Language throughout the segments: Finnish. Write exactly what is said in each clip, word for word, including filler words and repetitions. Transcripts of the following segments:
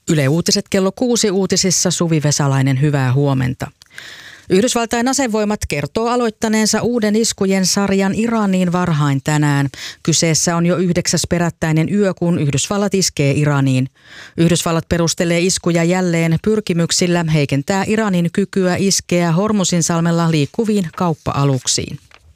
Yle Uutiset kello kuusi uutisissa Suvi Vesalainen, hyvää huomenta. Yhdysvaltain asevoimat kertoo aloittaneensa uuden iskujen sarjan Iraniin varhain tänään. Kyseessä on jo yhdeksäs perättäinen yö, kun Yhdysvallat iskee Iraniin. Yhdysvallat perustelee iskuja jälleen pyrkimyksillä heikentää Iranin kykyä iskeä Hormuzinsalmella liikkuviin kauppa-aluksiin.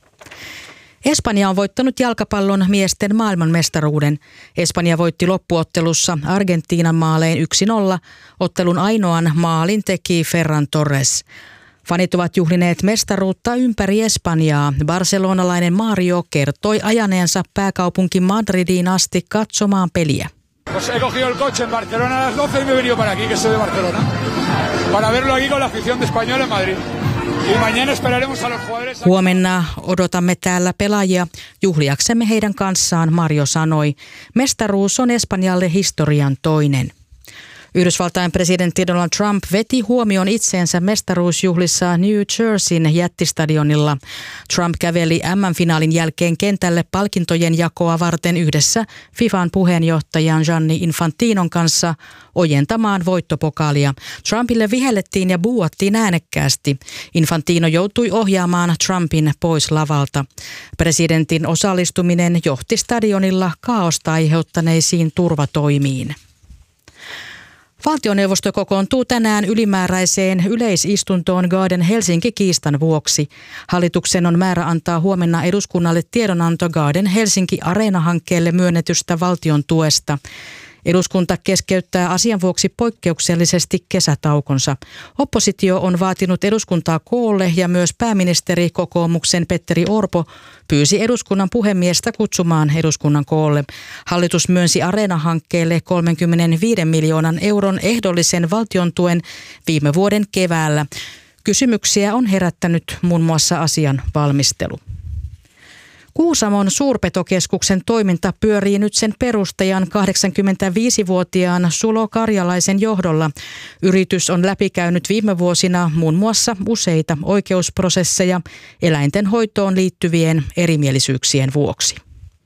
Espanja on voittanut jalkapallon miesten maailmanmestaruuden. Espanja voitti loppuottelussa Argentiinan maalein yksi nolla. Ottelun ainoan maalin teki Ferran Torres. Fanit ovat juhlineet mestaruutta ympäri Espanjaa. Barcelonalainen Mario kertoi ajaneensa pääkaupunki Madridiin asti katsomaan peliä. Pues he cogido el coche en Barcelona a las doce y me he venido para aquí, que soy de Barcelona, para verlo aquí con la afición de Español en Madrid. Y mañana esperaremos a los jugadores. Huomenna odotamme täällä pelaajia juhliaksemme heidän kanssaan, Mario sanoi. Mestaruus on Espanjalle historian toinen. Yhdysvaltain presidentti Donald Trump veti huomioon itseensä mestaruusjuhlissa New Jerseyn jättistadionilla. Trump käveli äm äm-finaalin jälkeen kentälle palkintojen jakoa varten yhdessä FIFAn puheenjohtajan Gianni Infantinon kanssa ojentamaan voittopokaalia. Trumpille vihellettiin ja buuattiin äänekkäästi. Infantino joutui ohjaamaan Trumpin pois lavalta. Presidentin osallistuminen johti stadionilla kaaosta aiheuttaneisiin turvatoimiin. Valtioneuvosto kokoontuu tänään ylimääräiseen yleisistuntoon Garden Helsinki-kiistan vuoksi. Hallituksen on määrä antaa huomenna eduskunnalle tiedonanto Garden Helsinki-Areena-hankkeelle myönnetystä valtion tuesta. Eduskunta keskeyttää asian vuoksi poikkeuksellisesti kesätaukonsa. Oppositio on vaatinut eduskuntaa koolle ja myös pääministeri kokoomuksen Petteri Orpo pyysi eduskunnan puhemiestä kutsumaan eduskunnan koolle. Hallitus myönsi Areena-hankkeelle kolmekymmentäviisi miljoonan euron ehdollisen valtion tuen viime vuoden keväällä. Kysymyksiä on herättänyt muun muassa asian valmistelu. Kuusamon suurpetokeskuksen toiminta pyörii nyt sen perustajan kahdeksankymmentäviisivuotiaan Sulo Karjalaisen johdolla. Yritys on läpikäynyt viime vuosina muun muassa useita oikeusprosesseja eläinten hoitoon liittyvien erimielisyyksien vuoksi.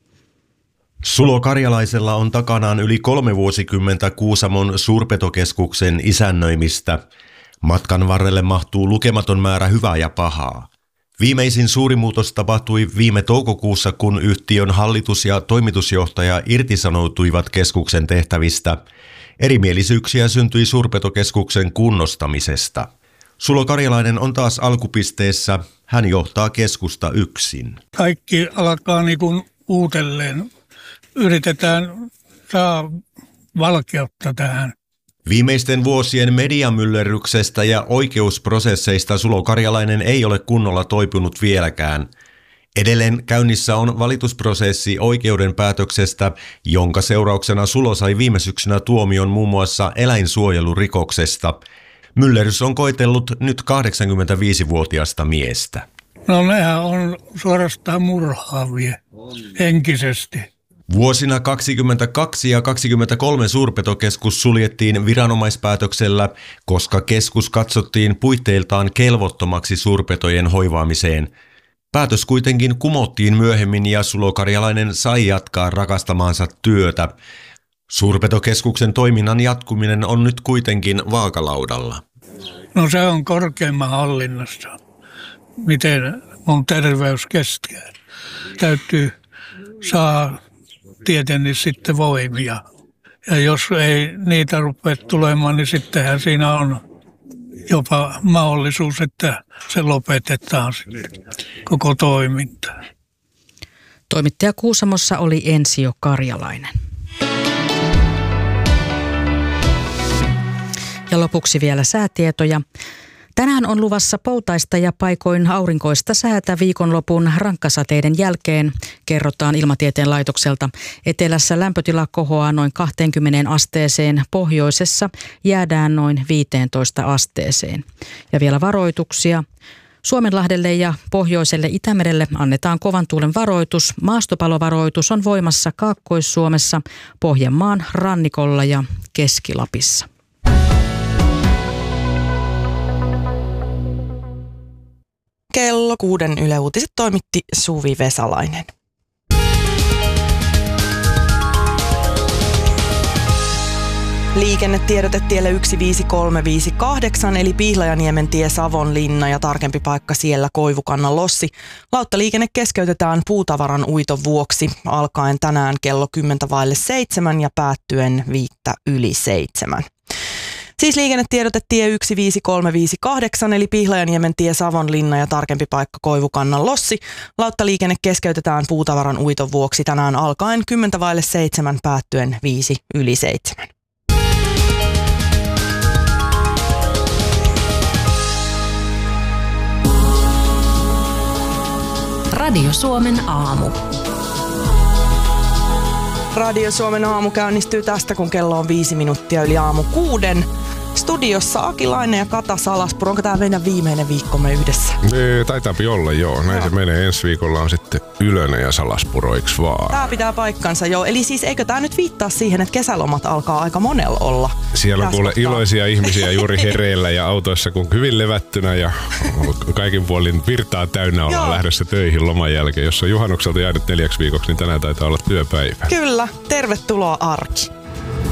Sulo Karjalaisella on takanaan yli kolme vuosikymmentä Kuusamon suurpetokeskuksen isännöimistä. Matkan varrelle mahtuu lukematon määrä hyvää ja pahaa. Viimeisin suuri muutos tapahtui viime toukokuussa, kun yhtiön hallitus ja toimitusjohtaja irtisanoutuivat keskuksen tehtävistä. Erimielisyyksiä syntyi suurpetokeskuksen kunnostamisesta. Sulo Karjalainen on taas alkupisteessä. Hän johtaa keskusta yksin. Kaikki alkaa niin kuin uudelleen. Yritetään saada valkeutta tähän. Viimeisten vuosien mediamyllerryksestä ja oikeusprosesseista Sulo Karjalainen ei ole kunnolla toipunut vieläkään. Edelleen käynnissä on valitusprosessi oikeuden päätöksestä, jonka seurauksena Sulo sai viime syksynä tuomion muun muassa eläinsuojelurikoksesta. Myllerrys on koetellut nyt kahdeksankymmentäviisivuotiaasta miestä. No nehän on suorastaan murhaavia henkisesti. Vuosina kaksikymmentäkaksi ja kaksikymmentäkolme suurpetokeskus suljettiin viranomaispäätöksellä, koska keskus katsottiin puitteiltaan kelvottomaksi suurpetojen hoivaamiseen. Päätös kuitenkin kumottiin myöhemmin ja Sulo Karjalainen sai jatkaa rakastamaansa työtä. Suurpetokeskuksen toiminnan jatkuminen on nyt kuitenkin vaakalaudalla. No se on korkeimman hallinnassa. Miten mun terveys kestää? Täytyy saa tietenkin sitten voimia. Ja jos ei niitä rupea tulemaan, niin sittenhän siinä on jopa mahdollisuus, että se lopetetaan sitten koko toiminta. Toimittaja Kuusamossa oli Ensio Karjalainen. Ja lopuksi vielä säätietoja. Tänään on luvassa poutaista ja paikoin aurinkoista säätä viikonlopun rankkasateiden jälkeen, kerrotaan Ilmatieteen laitokselta. Etelässä lämpötila kohoaa noin kaksikymmentä asteeseen, pohjoisessa jäädään noin viisitoista asteeseen. Ja vielä varoituksia. Suomenlahdelle ja pohjoiselle Itämerelle annetaan kovan tuulen varoitus. Maastopalovaroitus on voimassa Kaakkois-Suomessa, Pohjanmaan rannikolla ja Keski-Lapissa. Kello kuuden Yle Uutiset toimitti Suvi Vesalainen. Liikennetiedote tielle yksi viisi kolme viisi kahdeksan eli Pihlajaniemen tie Savonlinna ja tarkempi paikka siellä Koivukannan lossi. Lauttaliikenne keskeytetään puutavaran uiton vuoksi alkaen tänään kello kymmentä vaille seitsemän ja päättyen viittä yli seitsemän. Siis liikennetiedote tie yksi viisi kolme viisi kahdeksan eli Pihlajaniemen tie Savonlinna ja tarkempi paikka Koivukannan lossi. Lauttaliikenne keskeytetään puutavaran uiton vuoksi tänään alkaen kymmentä vaille seitsemän päättyen viisi yli seitsemän. Radio Suomen aamu. Radio Suomen aamu käynnistyy tästä, kun kello on viisi minuuttia yli aamu kuuden. Studiossa Akilainen ja Kata Salaspuro. Onko tämä meidän viimeinen viikkomme yhdessä? Nee, taitaapi olla, joo. Näin joo. Se menee. Ensi viikolla on sitten Ylönen ja Salaspuro, eiks vaan? Tämä pitää paikkansa, joo. Eli siis eikö tämä nyt viittaa siihen, että kesälomat alkaa aika monella olla? Siellä on kuule iloisia ihmisiä juuri hereillä ja autoissa kun hyvin levättynä ja kaikin puolin virtaa täynnä ollaan lähdössä töihin loman jälkeen. Jos on juhannukselta jäänyt neljäksi viikoksi, niin tänään taitaa olla työpäivä. Kyllä. Tervetuloa arki.